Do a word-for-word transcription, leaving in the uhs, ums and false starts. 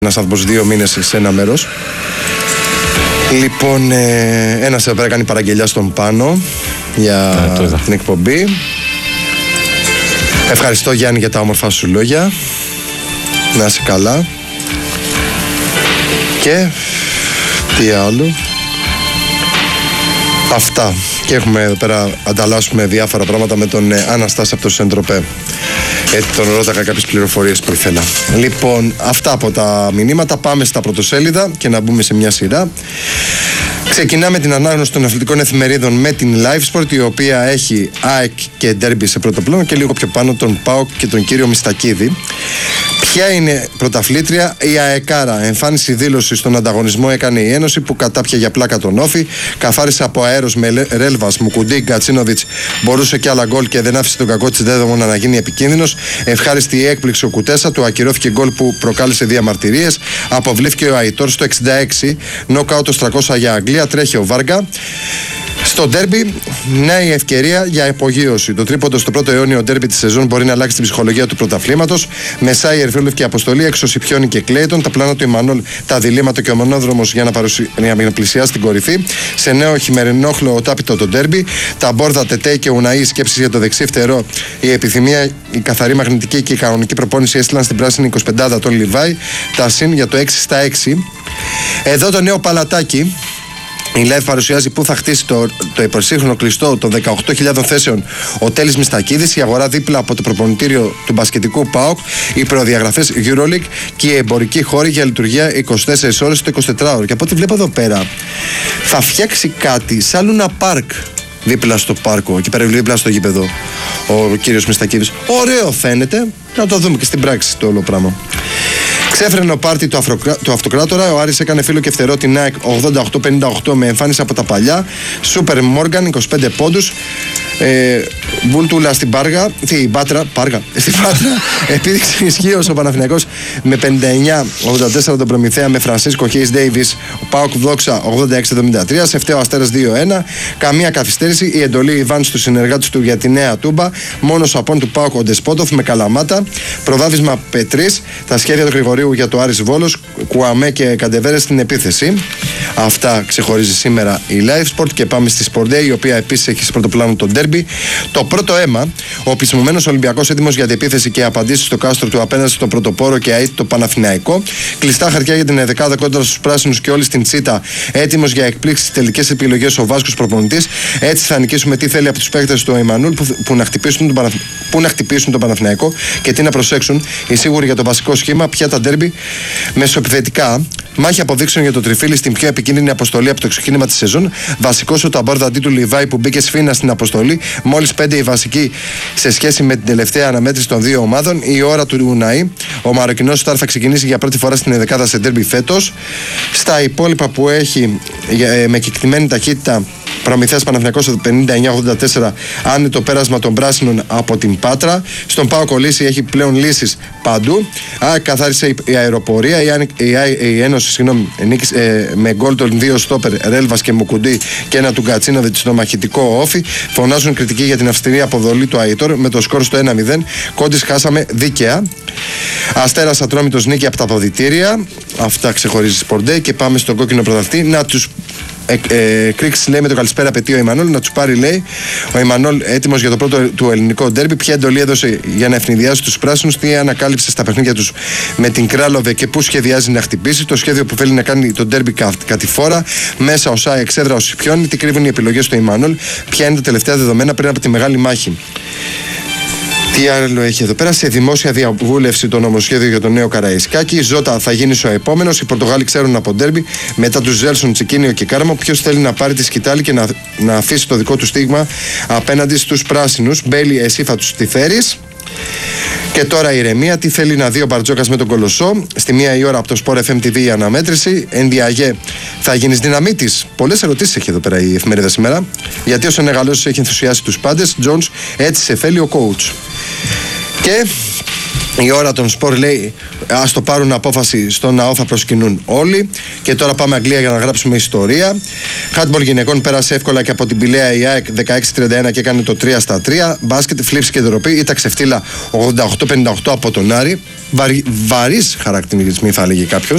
Ένας άνθρωπος δύο μήνες σε ένα μέρος. Λοιπόν, ε, ένας εδώ πέρα κάνει παραγγελιά στον Πάνο για ε, την εκπομπή. Ευχαριστώ Γιάννη για τα όμορφα σου λόγια. Να είσαι καλά. Και τι άλλο. Αυτά. Και έχουμε εδώ πέρα, ανταλλάσσουμε διάφορα πράγματα με τον ε, Αναστάση από το Σεντροπέ. Έτσι τον ρώτακα κάποιες πληροφορίες που ήθελα. Λοιπόν, αυτά από τα μηνύματα. Πάμε στα πρωτοσέλιδα και να μπούμε σε μια σειρά. Ξεκινάμε την ανάγνωση των αθλητικών εφημερίδων με την Livesport, η οποία έχει ΑΕΚ και Ντέρμπι σε πρώτο πλάνο και λίγο πιο πάνω τον ΠΑΟΚ και τον κύριο Μιστακίδη. Ποια είναι πρωταθλήτρια? Η ΑΕΚάρα. Εμφάνιση δήλωση στον ανταγωνισμό έκανε η Ένωση που κατάπια για πλάκα τον Όφη. Καθάρισε από αέρος με Ρέλβας, Μουκουντή, Γκατσίνοβιτς. Μπορούσε και άλλα γκολ και δεν άφησε τον κακό της Δέδομονα να γίνει επικίνδυνος. Ευχάριστη η έκπληξη ο Κουτέσα. Του ακυρώθηκε γκολ που προκάλεσε διαμαρτυρίες. Αποβλήθηκε ο Αϊτόρ στο εξήντα έξι. Νοκάουτ το τριακόσια για Αγγλία. Τρέχει ο Βάργα. Στο ντέρμπι, νέα ευκαιρία για απογείωση. Το τρίποντο στο πρώτο αιώνιο ντέρμπι τη σεζόν μπορεί να αλλάξει την ψυχολογία του πρωταθλήματος. Μεσάει η ερυθρόλευκη αποστολή, έξω Σιπιόνι και Κλέιτον. Τα πλάνα του Ιμανόλ, τα διλήμματα και ο μονόδρομος για να, παρουσι... για να πλησιάσει την κορυφή. Σε νέο χειμερινόχλο τάπητο το ντέρμπι. Τα μπόρδα Τετέ και Ουναή, σκέψεις για το δεξί φτερό. Η επιθυμία, η καθαρή μαγνητική και η κανονική προπόνηση έστειλαν στην πράσινη εικοσιπεντάδα τον Λιβάη. Τα συν για το έξι στα έξι. Εδώ το νέο παλατάκι. Η Live παρουσιάζει πού θα χτίσει το, το υπερσύγχρονο κλειστό των δεκαοκτώ χιλιάδων θέσεων ο Τέλης Μιστακίδης, η αγορά δίπλα από το προπονητήριο του μπασκετικού ΠΑΟΚ, οι προδιαγραφές EuroLeague και οι εμπορικοί χώροι για λειτουργία είκοσι τέσσερις ώρες το εικοσιτετράωρο. Και από ό,τι βλέπω εδώ πέρα, θα φτιάξει κάτι σαν Λούνα Πάρκ δίπλα στο πάρκο, εκεί πέρα δίπλα στο γήπεδο, ο κύριος Μιστακίδης. Ωραίο φαίνεται, να το δούμε και στην πράξη το όλο πράγμα. Ξέφρενο πάρτι του, αφροκρα... του αυτοκράτορα. Ο Άρης έκανε φίλο και φτερό την ΑΕΚ ογδόντα οκτώ πενήντα οκτώ με εμφάνιση από τα παλιά. Σούπερ Μόργαν είκοσι πέντε πόντους. Ε, Μπούλτουλα στην Πάργα. Στην Πάτρα. Πάργα. Στην Πάτρα. Επίδειξε ισχύος ο Παναθηναϊκός με πενήντα εννιά ογδόντα τέσσερα τον Προμηθέα με Φρανσίσκο Χέις Ντέιβις. Ο ΠΑΟΚ Δόξα ογδόντα έξι εβδομήντα τρία. Σε φταίο Αστέρας δύο ένα. Καμία καθυστέρηση. Η εντολή Ιβάν στους συνεργάτες του για τη νέα Τούμπα. Μόνος απόν του ΠΑΟΚ ο Ντεσπότοφ με Καλαμάτα. Προβάδισμα Πετρής. Τα σχέδια του Γρηγορίου για το Άρης Βόλος, Κουαμέ και Καντεβέρε στην επίθεση. Αυτά ξεχωρίζει σήμερα η Livesport και πάμε στη Sport Day, η οποία επίσης έχει σε πρώτο πλάνο το ντέρμπι. Το πρώτο αίμα, ο επισημωμένος Ολυμπιακός έτοιμος για την επίθεση και απαντήσεις στο κάστρο του απέναντι στον Πρωτοπόρο και αίτητο Παναθηναϊκό. Κλειστά χαρτιά για την εδεκάδα κόντρα στους πράσινους και όλοι στην Τσίτα. Έτοιμος για εκπλήξεις τελικές επιλογές ο Βάσκος προπονητής. Έτσι θα νικήσουμε τι θέλει από τους παίκτες του Εμμανούλ που, που, να χτυπήσουν τον Παναθ... που να χτυπήσουν τον Παναθηναϊκό και τι να προσέξουν. Οι σίγουροι για το βασικό σχήμα, πια τα ντέρμπι μεσοεπιθετικά. Μάχη αποδείξεων για το τριφύλι στην πιο επικίνδυνη αποστολή από το ξεκίνημα τη σεζόν. Βασικός ο Ταμπόρδα αντί του Λιβάη που μπήκε σφίνα στην αποστολή. Μόλις πέντε οι βασικοί σε σχέση με την τελευταία αναμέτρηση των δύο ομάδων. Η ώρα του Ουναή. Ο Μαροκινός Σταρ θα ξεκινήσει για πρώτη φορά στην δεκάδα σε ντέρμπι φέτος. Στα υπόλοιπα που έχει με κεκτημένη ταχύτητα. Προμηθέας Παναθηναϊκός πενήντα εννιά ογδόντα τέσσερα, άνετο πέρασμα των πράσινων από την Πάτρα. Στον ΠΑΟΚ Κολλήση έχει πλέον λύσεις παντού. Α, καθάρισε η αεροπορία. Η, η, η, η Ένωση συγγνώμη, νίκησε, με γκολ των δύο στόπερ Ρέλβας και Μουκουντή και ένα του Γκατσίνοβιτς στο μαχητικό Όφι. Φωνάζουν κριτική για την αυστηρή αποδολή του Αϊτόρ με το σκορ στο ένα μηδέν. Κόντις χάσαμε δίκαια. Αστέρας Ατρόμητος νίκη από τα αποδυτήρια. Αυτά ξεχωρίζει Sport Day και πάμε στον κόκκινο πρωταθλητή. Να τους Ε, ε, Κρίξ λέει με το καλησπέρα απαιτεί ο Ιμανόλ να του πάρει, λέει. Ο Ιμανόλ έτοιμος για το πρώτο του ελληνικό ντέρμπι. Ποια εντολή έδωσε για να ευνηδιάσει τους πράσινους, τι ανακάλυψε στα παιχνίδια τους με την Κράλοβε και πού σχεδιάζει να χτυπήσει. Το σχέδιο που θέλει να κάνει το ντέρμπι κα, κατηφόρα. Μέσα ο Σάι, εξέδρα ο Σιπιόνι. Τι κρύβουν οι επιλογές του Ιμανόλ. Ποια είναι τα τελευταία δεδομένα πριν από τη μεγάλη μάχη. Τι άλλο έχει εδώ πέρα? Σε δημόσια διαβούλευση το νομοσχέδιο για το νέο Καραϊσκάκη. Η Ζώτα θα γίνει ο επόμενος. Οι Πορτογάλοι ξέρουν από ντέρμπι. Μετά του Ζέλσον, Τσικίνιο και Κάρμο. Ποιος θέλει να πάρει τη σκητάλη και να, να αφήσει το δικό του στίγμα απέναντι στους πράσινους. Μπέλι, εσύ θα τους τη φέρεις. Και τώρα η ηρεμία. Τι θέλει να δει ο Μπαρτζόκας με τον Κολοσσό. Στη μία η ώρα από το Sport εφ εμ τι βι η αναμέτρηση. Ενδιαγέ, θα γίνεις δυναμίτης? Πολλές ερωτήσεις έχει εδώ πέρα η εφημερίδα σήμερα. Γιατί ο Σενεγαλός έχει ενθουσιάσει τους πάντες. Jones, έτσι σε θέλει ο coach. Και η ώρα των Σπορ λέει ας το πάρουν απόφαση στο ναό, θα προσκυνούν όλοι. Και τώρα πάμε Αγγλία για να γράψουμε ιστορία. Χάντμπολ γυναικών πέρασε εύκολα και από την Πηλαία η ΑΕΚ δεκαέξι τριάντα ένα και έκανε το τρία στα τρία. Μπάσκετ, φλίψη και ντροπή. Ήταν ξεφτύλα ογδόντα οκτώ πενήντα οκτώ από τον Άρη. Βαρύ, βαρύς χαρακτηρισμοί θα έλεγε κάποιος.